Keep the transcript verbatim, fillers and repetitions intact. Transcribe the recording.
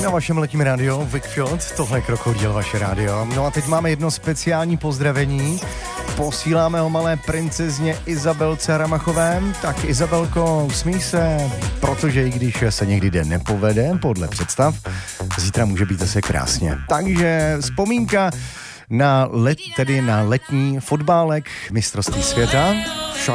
na vašem letním rádiu Wakefield, tohle je Krokodýl, vaše rádio. No a teď máme jedno speciální pozdravení. Posíláme ho malé princezně Izabelce Ramachové. Tak Izabelko, usmíj se, protože i když se někdy den nepovede podle představ, zítra může být zase krásně. Takže vzpomínka na let, tedy na letní fotbálek mistrovství světa.